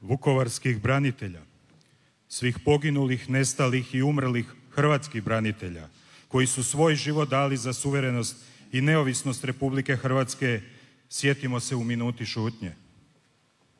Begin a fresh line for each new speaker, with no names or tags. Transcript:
vukovarskih branitelja, svih poginulih, nestalih i umrlih hrvatskih branitelja koji su svoj život dali za suverenost i neovisnost Republike Hrvatske, sjetimo se u minuti šutnje.